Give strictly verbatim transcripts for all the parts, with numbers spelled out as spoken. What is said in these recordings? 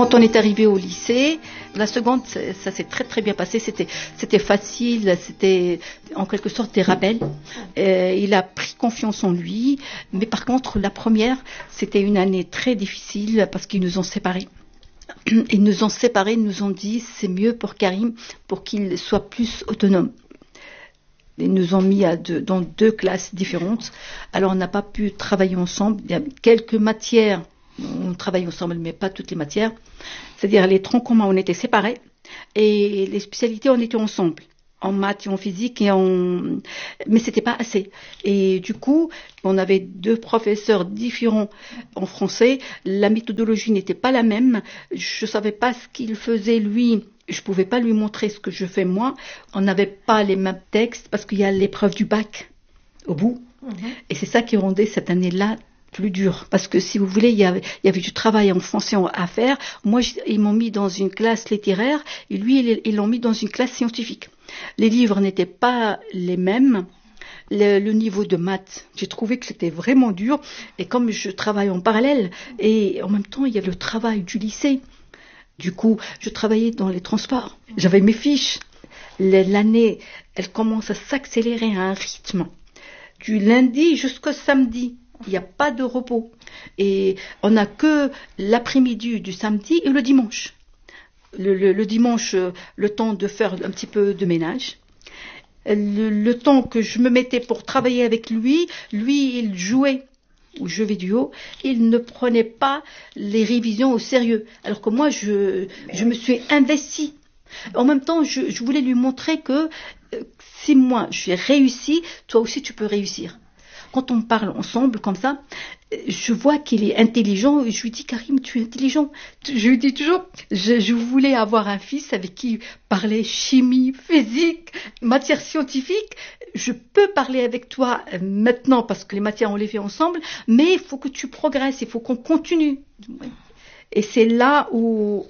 Quand on est arrivé au lycée, la seconde, ça s'est très très bien passé. C'était, c'était facile, c'était en quelque sorte des rappels. Euh, il a pris confiance en lui. Mais par contre, la première, c'était une année très difficile parce qu'ils nous ont séparés. Ils nous ont séparés, ils nous ont dit c'est mieux pour Karim, pour qu'il soit plus autonome. Ils nous ont mis à deux, dans deux classes différentes. Alors on n'a pas pu travailler ensemble. Il y a quelques matières. On travaille ensemble, mais pas toutes les matières. C'est-à-dire les troncs communs, on était séparés. Et les spécialités, on était ensemble. En maths et en physique. Et en... Mais c'était pas assez. Et du coup, on avait deux professeurs différents en français. La méthodologie n'était pas la même. Je savais pas ce qu'il faisait, lui. Je pouvais pas lui montrer ce que je fais moi. On n'avait pas les mêmes textes parce qu'il y a l'épreuve du bac au bout. Mmh. Et c'est ça qui rendait cette année-là plus dur, parce que si vous voulez, il y avait, il y avait du travail en français à faire. Moi, ils m'ont mis dans une classe littéraire, et lui, ils, ils l'ont mis dans une classe scientifique. Les livres n'étaient pas les mêmes. Le, le niveau de maths, j'ai trouvé que c'était vraiment dur. Et comme je travaille en parallèle, et en même temps, il y a le travail du lycée. Du coup, je travaillais dans les transports. J'avais mes fiches. L'année, elle commence à s'accélérer à un rythme. Du lundi jusqu'au samedi. Il n'y a pas de repos. Et on n'a que l'après-midi du samedi et le dimanche. Le, le, le dimanche, le temps de faire un petit peu de ménage. Le, le temps que je me mettais pour travailler avec lui, lui, il jouait aux jeux vidéo. Il ne prenait pas les révisions au sérieux. Alors que moi, je, je me suis investie. En même temps, je, je voulais lui montrer que euh, si moi, j'ai réussi, toi aussi, tu peux réussir. Quand on parle ensemble comme ça, je vois qu'il est intelligent. Je lui dis, Karim, tu es intelligent. Je lui dis toujours, je, je voulais avoir un fils avec qui parler chimie, physique, matière scientifique. Je peux parler avec toi maintenant parce que les matières, on les fait ensemble, mais il faut que tu progresses, il faut qu'on continue. Et c'est là où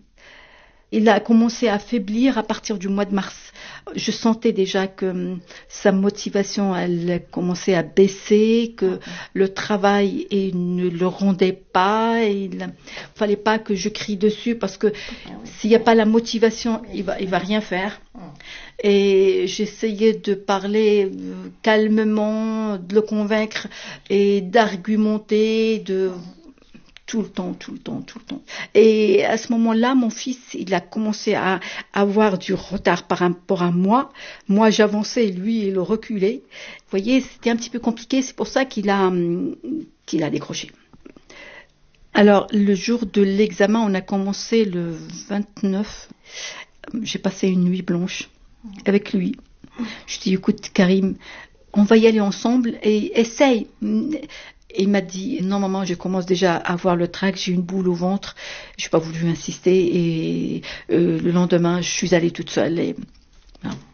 il a commencé à faiblir à partir du mois de mars. Je sentais déjà que sa motivation, elle commençait à baisser, que le travail il ne le rendait pas. Il ne fallait pas que je crie dessus parce que s'il n'y a pas la motivation, il va, il va rien faire. Et j'essayais de parler calmement, de le convaincre et d'argumenter, de... Tout le temps, tout le temps, tout le temps. Et à ce moment-là, mon fils, il a commencé à avoir du retard par rapport à moi. Moi, j'avançais, lui, il reculait. Vous voyez, c'était un petit peu compliqué. C'est pour ça qu'il a, qu'il a décroché. Alors, le jour de l'examen, on a commencé le vingt-neuf. J'ai passé une nuit blanche avec lui. Je dis, écoute, Karim, on va y aller ensemble et essaye. Et il m'a dit, non maman, je commence déjà à avoir le trac, j'ai une boule au ventre. Je n'ai pas voulu insister et euh, le lendemain, je suis allée toute seule. Et, voilà.